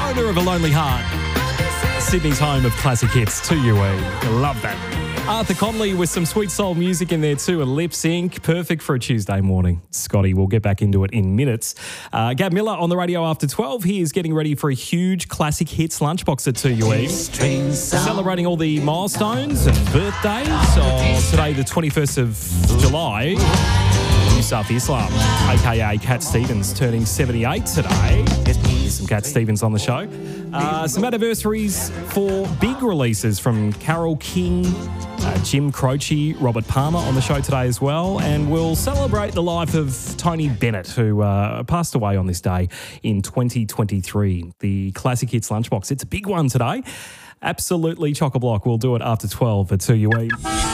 owner of a lonely heart. Sydney's home of classic hits, 2UE. I love that. Arthur Conley with some sweet soul music in there too, a lip sync, perfect for a Tuesday morning. Scotty, we'll get back into it in minutes. Gab Miller on the radio after 12. He is getting ready for a huge classic hits lunchbox at 2UE. Celebrating all the milestones and birthdays of today, the 21st of July. Yusuf Islam, a.k.a. Cat Stevens, turning 78 today. Here's some Cat Stevens on the show. Some anniversaries for big releases from Carole King, Jim Croce, Robert Palmer on the show today as well. And we'll celebrate the life of Tony Bennett, who passed away on this day in 2023. The Classic Hits Lunchbox. It's a big one today. Absolutely chock-a-block. We'll do it after 12 at 2UE.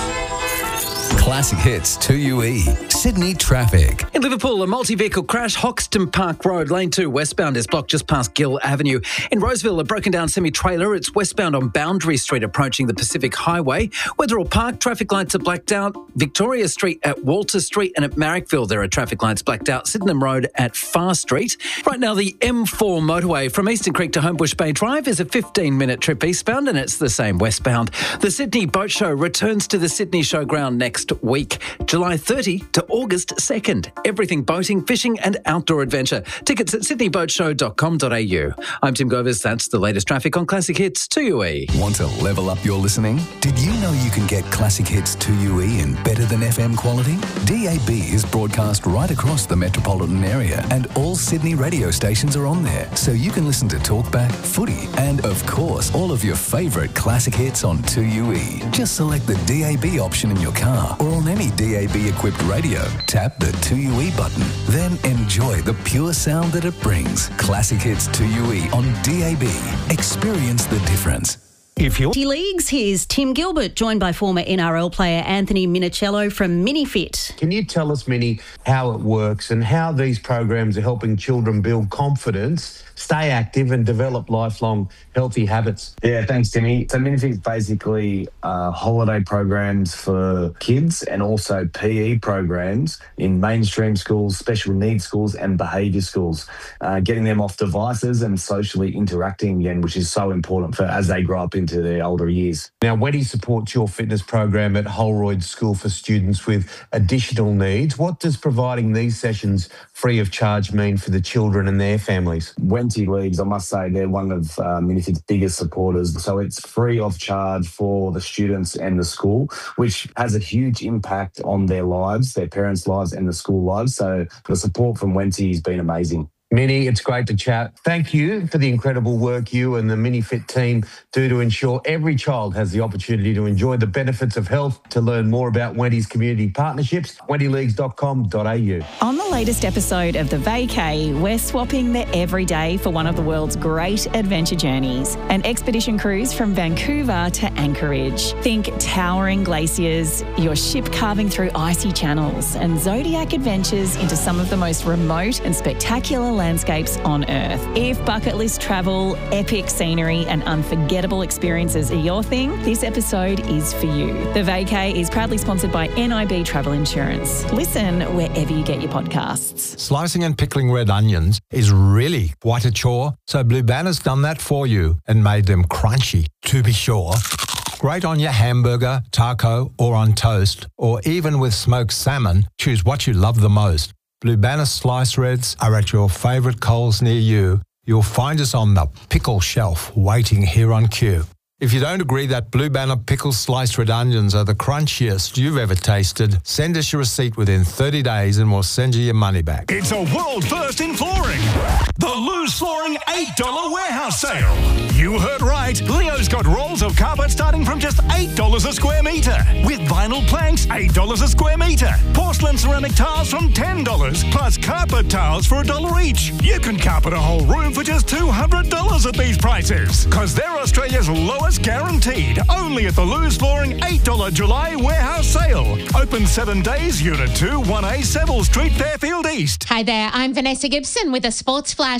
Classic Hits 2UE. Sydney traffic. In Liverpool, a multi-vehicle crash, Hoxton Park Road, lane 2 westbound is blocked just past Gill Avenue. In Roseville, a broken down semi-trailer. It's westbound on Boundary Street approaching the Pacific Highway. Wetherill Park, traffic lights are blacked out. Victoria Street at Walter Street, and at Marrickville there are traffic lights blacked out. Sydenham Road at Far Street. Right now, the M4 motorway from Eastern Creek to Homebush Bay Drive is a 15-minute trip eastbound, and it's the same westbound. The Sydney Boat Show returns to the Sydney Showground next week, July 30 to August 2nd. Everything boating, fishing and outdoor adventure. Tickets at sydneyboatshow.com.au. I'm Tim Govers. That's the latest traffic on Classic Hits 2UE. Want to level up your listening? Did you know you can get Classic Hits 2UE in better than FM quality? DAB is broadcast right across the metropolitan area and all Sydney radio stations are on there. So you can listen to Talkback, Footy and, of course, all of your favourite classic hits on 2UE. Just select the DAB option in your car or on any DAB-equipped radio. Tap the 2UE button. Then enjoy the pure sound that it brings. Classic Hits 2UE on DAB. Experience the difference. If you're Leagues, here's Tim Gilbert, joined by former NRL player Anthony Minicello from MiniFit. Can you tell us, Mini, how it works and how these programs are helping children build confidence, stay active and develop lifelong healthy habits? Yeah, thanks, Timmy. So MiniFit is basically holiday programs for kids and also PE programs in mainstream schools, special needs schools and behaviour schools, getting them off devices and socially interacting again, which is so important for as they grow up into their older years. Now, Wendy supports your fitness program at Holroyd School for students with additional needs. What does providing these sessions free of charge mean for the children and their families? Wenty Leagues, I must say, they're one of MiniFit's biggest supporters. So it's free of charge for the students and the school, which has a huge impact on their lives, their parents' lives and the school lives. So the support from Wenty has been amazing. Minnie, it's great to chat. Thank you for the incredible work you and the MiniFit team do to ensure every child has the opportunity to enjoy the benefits of health. To learn more about Wendy's community partnerships, wendyleagues.com.au. On the latest episode of The Vacay, we're swapping the everyday for one of the world's great adventure journeys, an expedition cruise from Vancouver to Anchorage. Think towering glaciers, your ship carving through icy channels, and zodiac adventures into some of the most remote and spectacular landscapes on Earth. If bucket list travel, epic scenery and unforgettable experiences are your thing, this episode is for you. The Vacay is proudly sponsored by NIB Travel Insurance. Listen wherever you get your podcasts. Slicing and pickling red onions is really quite a chore, so Blue Banner's done that for you and made them crunchy, to be sure. Great on your hamburger, taco or on toast, or even with smoked salmon. Choose what you love the most. Blue Banner slice reds are at your favourite Coles near you. You'll find us on the pickle shelf waiting here on cue. If you don't agree that Blue Banner pickle sliced red onions are the crunchiest you've ever tasted, send us your receipt within 30 days and we'll send you your money back. It's a world first in flooring. The Loose Flooring $8 warehouse sale. You heard right. Leo's got rolls of carpet starting from just $8 a square metre. With vinyl planks, $8 a square metre. Porcelain ceramic tiles from $10, plus carpet tiles for $1 each. You can carpet a whole room for just $200 at these prices. Because they're Australia's lowest guaranteed. Only at the Loose Flooring $8 July warehouse sale. Open 7 days, Unit 2, 1A, Seville Street, Fairfield East. Hi there, I'm Vanessa Gibson with a sports flash. The Dragons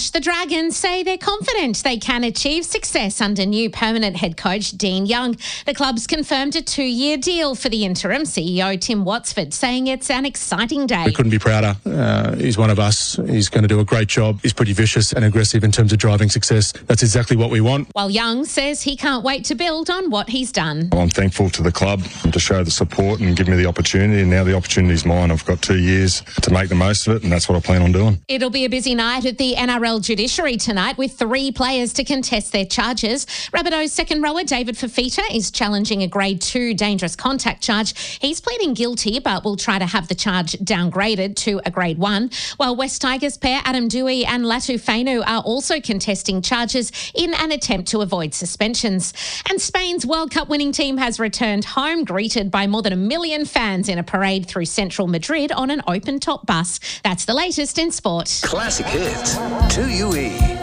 Dragons say they're confident they can achieve success under new permanent head coach Dean Young. The club's confirmed a 2-year deal for the interim CEO Tim Watsford, saying it's an exciting day. We couldn't be prouder. He's one of us. He's going to do a great job. He's pretty vicious and aggressive in terms of driving success. That's exactly what we want. While Young says he can't wait to build on what he's done. I'm thankful to the club to show the support and give me the opportunity, and now the opportunity's mine. I've got 2 years to make the most of it, and that's what I plan on doing. It'll be a busy night at the NRL Judiciary tonight with 3 players to contest their charges. Rabbitohs second rower David Fafita is challenging a Grade 2 dangerous contact charge. He's pleading guilty but will try to have the charge downgraded to a Grade 1, while West Tigers pair Adam Dewey and Latu Fainu are also contesting charges in an attempt to avoid suspensions. And Spain's World Cup winning team has returned home, greeted by more than 1 million fans in a parade through central Madrid on an open-top bus. That's the latest in sport. Classic Hits 2UE.